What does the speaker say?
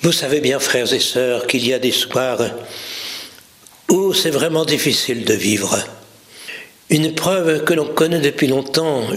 Vous savez bien, frères et sœurs, qu'il y a des soirs où c'est vraiment difficile de vivre. Une épreuve que l'on connaît depuis longtemps,